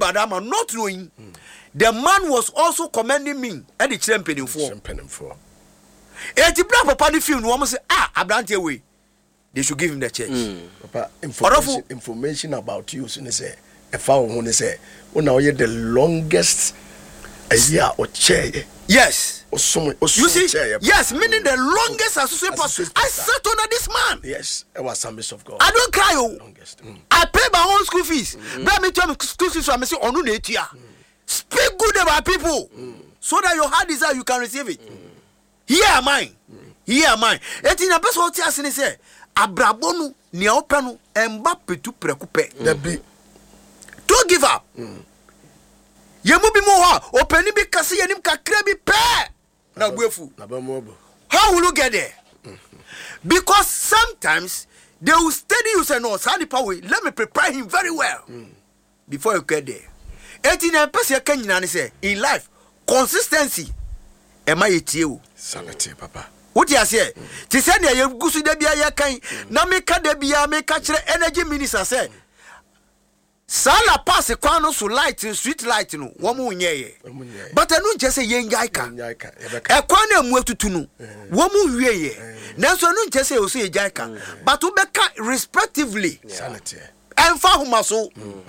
about that man, not knowing. The man was also commending me at the champion for. And the black papa the film woman say, Abrante way. They should give him the church. Papa, information about you, so they say, a foul when they say, well, now you're the longest a year or chair. Yes. Or someone, you see, yes, meaning the longest associate pastor. I sat under this man. Yes, it was some of God. I don't cry. I pay my own school fees. Let me tell you, school fees from say, on speak good about people so that your heart desire you can receive it. Here am I. Here am I. Et in a best what you say, Abrabonu, Niaopenu, Mbappe to precupe. Don't give up. Yemubi moha, openi bi kasi yenim kakre bi pe. Na buefu. How will you get there? Because sometimes they will steady you say no, Sani Power, let me prepare him very well before you get there. 89% can say in life, consistency. Am I you? Sanity, Papa. What you say? To send you go to the Bia Kai, Namika de Bia, make catch energy minister say. Sala pass a corner so light, street light, no, woman, ye. But I don't just say yen yaika. A corner move to Tunu, woman, ye. Now, so I don't just say, you say yaika, but to be respectively. Sanity. And for my soul.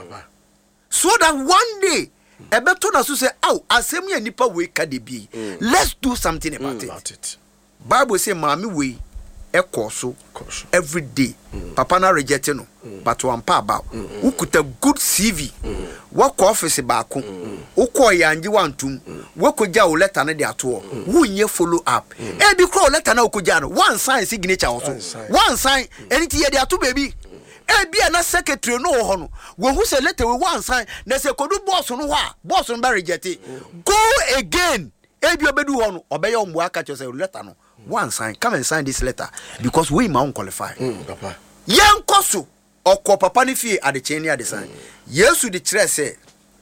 So that one day, a better to say, oh, assembly and nipa way can be. Let's do something about it. Bible say, Mammy, we a course every day. Papa na rejecting no, but one pa about who could a good CV. What office about who call yanji one to what could ya letter na their tour? Who ye follow up? And be call letter now could one sign signature also. One sign, anything there two baby. Be a secretary no hono. When who say letter with one sign, they say could do boss on boss on Barry Jetty. Go again. Ebi obedu hono, obey your work at yourself letter no. One sign, come and sign this letter because we ma qualify. Papa. Yan koso oko papa ni fie ade cheni ade sign. Yesu di kire se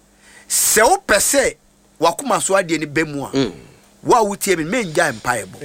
o pese wakuma so ade ni bemu a. Wa wutie me menja empire bo.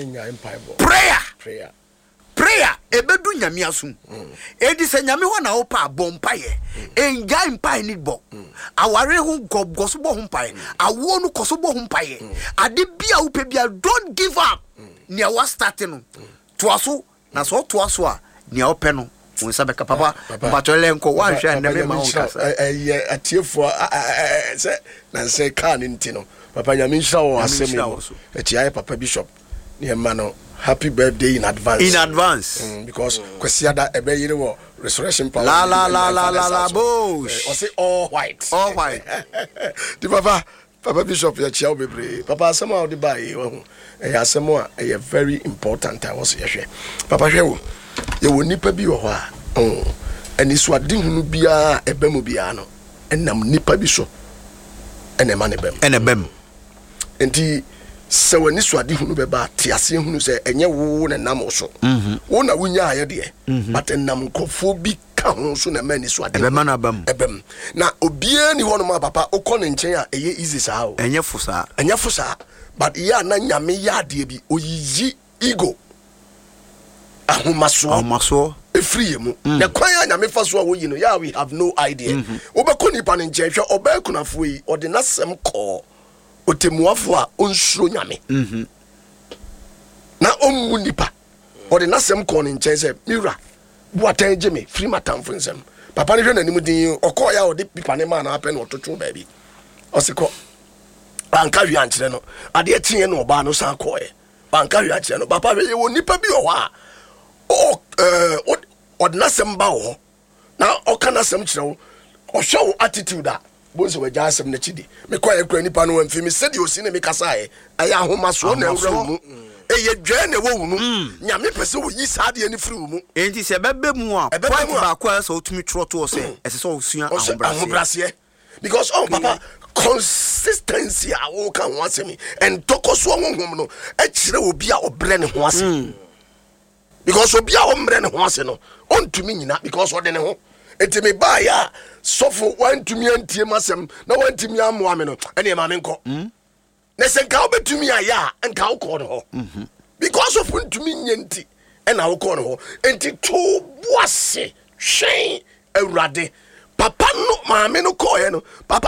Prayer ebedu nyame asum edi se nyame ho na wo pa bompaye enja empire ni bo aware ho goso bo hompaye awo no koso bo hompaye ade bia wo pe bia don't give up nia wa start no toaso na so toaso a nia ope no won sabe ka papa batole nko wan hwa na me ma won kasa atiefo se na se kan ntino papa nyame hwa wo asem no etiaye papa bishop ne ma no happy birthday in advance. Because kwesiada ebe yire wo resurrection power. La bush. Or say all white. The Papa Bishop ya chia bebre. Papa asema o de buy wo. Asema e very important I was here. Papa hwe ye wo nipa bi wo ho a. Aniswade hunu bia ebe mu bia no. Enam nipa bi so. Enema ne bem. Enti se wani swadi hunu beba tiase hunu se enye wo na nam so wo na wunya aye de but nam nkofo bi ka ho so na mani swadi ebem na obie ni hono ma papa okọ ne nchen a eye easy saa o enye fusa but ya na nyame ya de bi oyiyi ego ahomaso efriye mu na kwan ya nyame fa so a wo yi no ya we have no idea obekọ nipa ne nchen hwe obekunafo yi ode na sem ko otemuafo a onsuro nyame na ommu nipa ode nasem ko ne nchen se mira buatan geme free matamfo nsem papa ne hwe nanim din okọ ya ode pipa ne ma na apẹ na ototo baabi osiko banka wi ankyere no ade etinye no oba no san ko e banka wi ankyere no papa we wo nipa bi o ha ode nasem ba wo na oka nasem kyere wo o show attitude a bonso we jasem na chidi me kwa ekura nipa no amfi me sedi osi na me kasa e aya homa so na ewura mu eye dwa na wo mu nyame pese wo yi sade ani firi mu enti se bebe mu a point ba kwa so otumi troto o se ese so osua ahobrase because papa consistency a wo kan ho asemi and tokoso honhom no e kire obi a obre ne ho ase because obi a ombre ne ho ase no ontumi nyina because ode ne ho enti me ba ya sofo wantumi antie masem na wantumi amoa me no ene ma me nko na senka obetumi aya enka wo ko no because of wantumi nyanti ena wo ko no enti to boase hwen awurade papa no ma me no ko ye no papa